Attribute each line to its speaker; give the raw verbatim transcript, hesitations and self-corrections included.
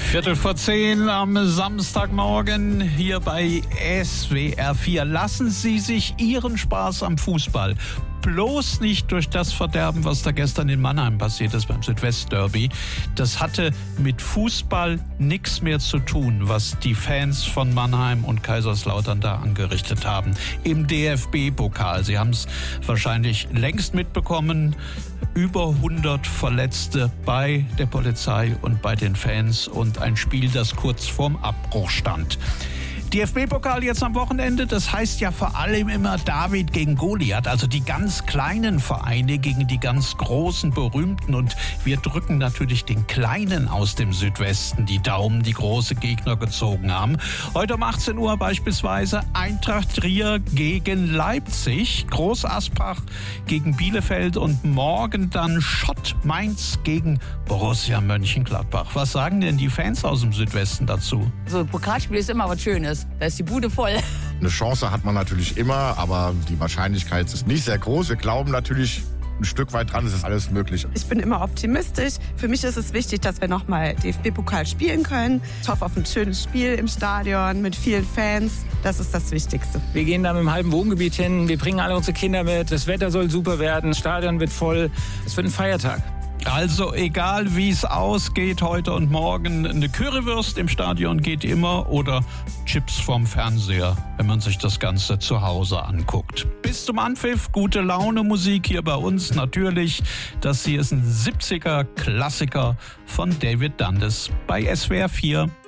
Speaker 1: Viertel vor zehn am Samstagmorgen hier bei S W R vier. Lassen Sie sich Ihren Spaß am Fußball bloß nicht durch das verderben, was da gestern in Mannheim passiert ist beim Südwestderby. Das hatte mit Fußball nichts mehr zu tun, was die Fans von Mannheim und Kaiserslautern da angerichtet haben. Im D F B-Pokal. Sie haben es wahrscheinlich längst mitbekommen. Über hundert Verletzte bei der Polizei und bei den Fans und ein Spiel, das kurz vorm Abbruch stand. D F B-Pokal jetzt am Wochenende, das heißt ja vor allem immer David gegen Goliath, also die ganz kleinen Vereine gegen die ganz großen, berühmten. Und wir drücken natürlich den Kleinen aus dem Südwesten die Daumen, die große Gegner gezogen haben. Heute um achtzehn Uhr beispielsweise Eintracht Trier gegen Leipzig, Groß Asbach gegen Bielefeld und morgen dann Schott Mainz gegen Borussia Mönchengladbach. Was sagen denn die Fans aus dem Südwesten dazu?
Speaker 2: So ein Pokalspiel ist immer was Schönes. Da ist die Bude voll.
Speaker 3: Eine Chance hat man natürlich immer, aber die Wahrscheinlichkeit ist nicht sehr groß. Wir glauben natürlich ein Stück weit dran, es ist alles möglich.
Speaker 4: Ich bin immer optimistisch. Für mich ist es wichtig, dass wir nochmal D F B-Pokal spielen können. Ich hoffe auf ein schönes Spiel im Stadion mit vielen Fans. Das ist das Wichtigste.
Speaker 5: Wir gehen da mit dem halben Wohngebiet hin. Wir bringen alle unsere Kinder mit. Das Wetter soll super werden. Das Stadion wird voll. Es wird ein Feiertag.
Speaker 1: Also egal wie es ausgeht heute und morgen, eine Currywurst im Stadion geht immer oder Chips vom Fernseher, wenn man sich das Ganze zu Hause anguckt. Bis zum Anpfiff, gute Laune Musik hier bei uns natürlich. Das hier ist ein siebziger Klassiker von David Dundes bei S W R vier.